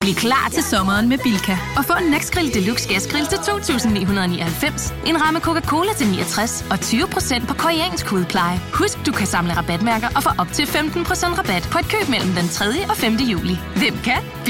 Bliv klar til sommeren med Bilka og få en Nexgrill Deluxe Gasgrill til 2.999, en ramme Coca-Cola til 69 og 20% på koreansk hudpleje. Husk, du kan samle rabatmærker og få op til 15% rabat på et køb mellem den 3. og 5. juli. Hvem kan?